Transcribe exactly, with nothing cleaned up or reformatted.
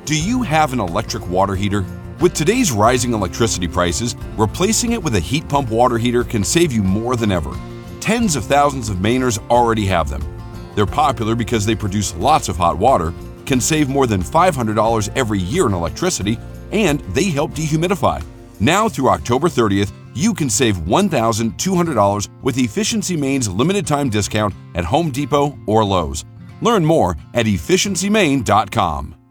Do you have an electric water heater? With today's rising electricity prices, replacing it with a heat pump water heater can save you more than ever. Tens of thousands of Mainers already have them. They're popular because they produce lots of hot water, can save more than five hundred dollars every year in electricity, and they help dehumidify. Now through October thirtieth, you can save one thousand two hundred dollars with Efficiency Maine's limited time discount at Home Depot or Lowe's. Learn more at efficiency maine dot com.